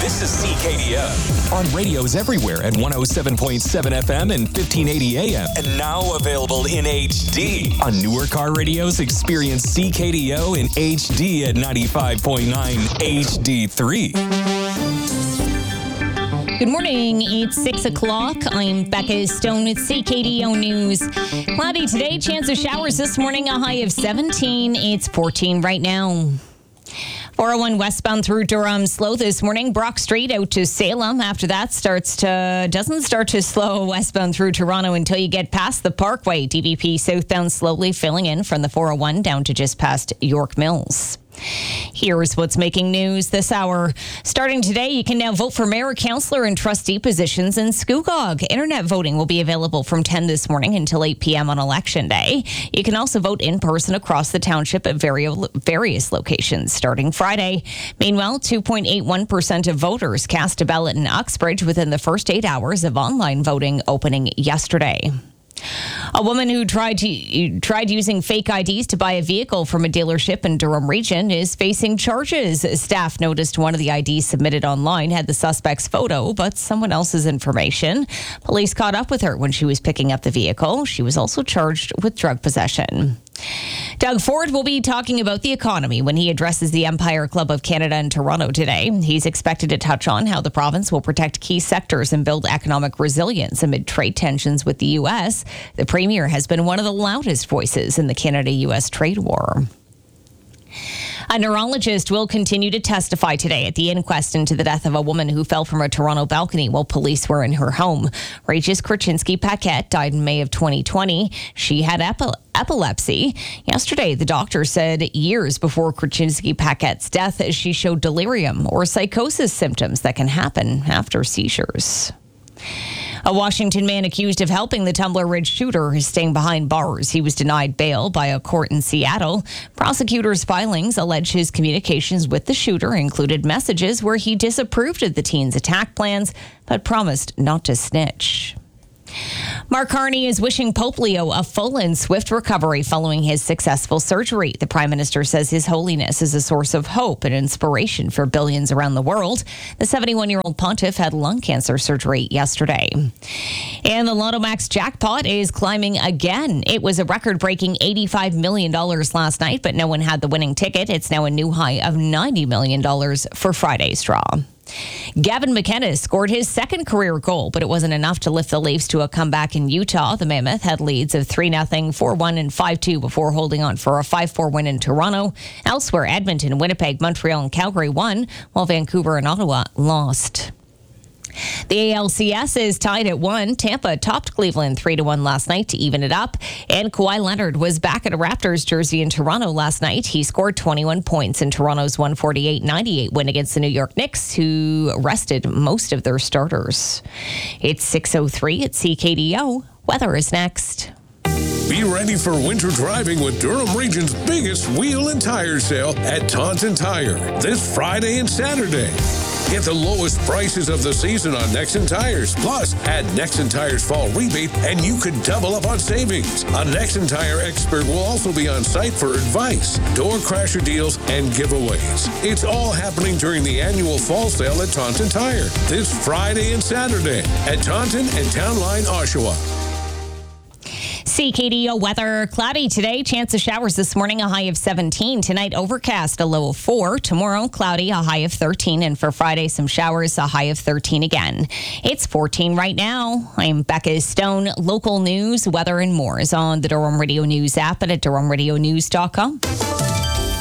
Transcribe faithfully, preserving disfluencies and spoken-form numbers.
This is C K D F on radios everywhere at one oh seven point seven F M and fifteen eighty A M. And now available in H D. On newer car radios, experience C K D O in H D at ninety-five point nine H D three. Good morning. It's six o'clock. I'm Becca Stone with C K D O News. Cloudy today. Chance of showers this morning. A high of seventeen. It's fourteen right now. four oh one westbound through Durham slow this morning. Brock Street out to Salem. After that starts to doesn't start to slow westbound through Toronto until you get past the Parkway. D V P southbound slowly filling in from the four oh one down to just past York Mills. Here's what's making news this hour. Starting today, you can now vote for mayor, councillor, and trustee positions in Scugog. Internet voting will be available from ten this morning until eight p.m. on Election Day. You can also vote in person across the township at various locations starting Friday. Meanwhile, two point eight one percent of voters cast a ballot in Uxbridge within the first eight hours of online voting opening yesterday. A woman who tried to tried using fake I Ds to buy a vehicle from a dealership in Durham Region is facing charges. Staff noticed one of the I Ds submitted online had the suspect's photo, but someone else's information. Police caught up with her when she was picking up the vehicle. She was also charged with drug possession. Doug Ford will be talking about the economy when he addresses the Empire Club of Canada in Toronto today. He's expected to touch on how the province will protect key sectors and build economic resilience amid trade tensions with the U S. The Premier has been one of the loudest voices in the Canada-U S trade war. A neurologist will continue to testify today at the inquest into the death of a woman who fell from a Toronto balcony while police were in her home. Regis Kraczynski-Paquette died in May of twenty twenty. She had epi- epilepsy. Yesterday, the doctor said years before Kraczynski-Paquette's death, she showed delirium or psychosis symptoms that can happen after seizures. A Washington man accused of helping the Tumbler Ridge shooter is staying behind bars. He was denied bail by a court in Seattle. Prosecutors' filings allege his communications with the shooter included messages where he disapproved of the teen's attack plans, but promised not to snitch. Mark Carney is wishing Pope Leo a full and swift recovery following his successful surgery. The Prime Minister says His Holiness is a source of hope and inspiration for billions around the world. The seventy-one-year-old pontiff had lung cancer surgery yesterday. And the Lotto Max jackpot is climbing again. It was a record-breaking eighty-five million dollars last night, but no one had the winning ticket. It's now a new high of ninety million dollars for Friday's draw. Gavin McKenna scored his second career goal, but it wasn't enough to lift the Leafs to a comeback in Utah. The Mammoth had leads of three nothing, four one, and five two before holding on for a five four win in Toronto. Elsewhere, Edmonton, Winnipeg, Montreal, and Calgary won, while Vancouver and Ottawa lost. The A L C S is tied at one. Tampa topped Cleveland three to one last night to even it up. And Kawhi Leonard was back at a Raptors jersey in Toronto last night. He scored twenty-one points in Toronto's one forty-eight ninety-eight win against the New York Knicks, who rested most of their starters. It's six oh three at C K D O. Weather is next. Be ready for winter driving with Durham Region's biggest wheel and tire sale at Taunton Tire this Friday and Saturday. Get the lowest prices of the season on Nexen Tires. Plus, add Nexen Tires Fall Rebate and you could double up on savings. A Nexen Tire expert will also be on site for advice, door crasher deals, and giveaways. It's all happening during the annual fall sale at Taunton Tire this Friday and Saturday at Taunton and Town Line, Oshawa. C K D O weather. Cloudy today. Chance of showers this morning. A high of seventeen. Tonight, overcast. A low of four. Tomorrow, cloudy. A high of thirteen. And for Friday, some showers. A high of thirteen again. It's fourteen right now. I'm Becca Stone. Local news, weather, and more is on the Durham Radio News app and at durham radio news dot com.